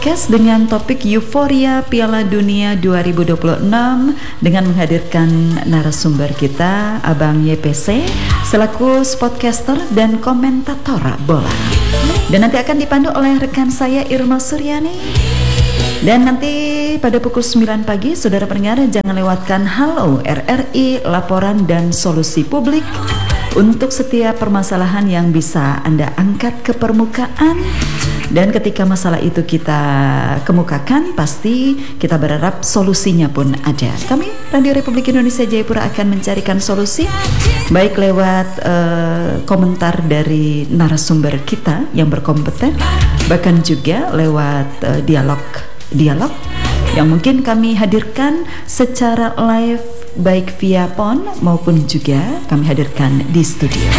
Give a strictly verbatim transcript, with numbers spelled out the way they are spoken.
Podcast dengan topik Euforia Piala Dunia dua ribu dua puluh enam dengan menghadirkan narasumber kita Abang Y P C selaku podcaster dan komentator bola. Dan nanti akan dipandu oleh rekan saya Irma Suryani. Dan nanti pada pukul sembilan pagi saudara pendengar jangan lewatkan Halo R R I laporan dan solusi publik untuk setiap permasalahan yang bisa Anda angkat ke permukaan. Dan ketika masalah itu kita kemukakan, pasti kita berharap solusinya pun ada. Kami Radio Republik Indonesia Jayapura akan mencarikan solusi, baik lewat uh, komentar dari narasumber kita yang berkompeten, bahkan juga lewat uh, dialog-dialog yang mungkin kami hadirkan secara live, baik via phone maupun juga kami hadirkan di studio.